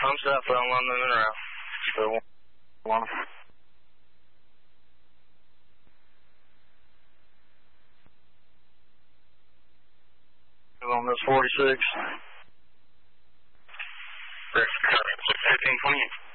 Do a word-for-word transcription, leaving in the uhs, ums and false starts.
I'm set for one moving around. So, one. On this forty-six. fifteen twenty.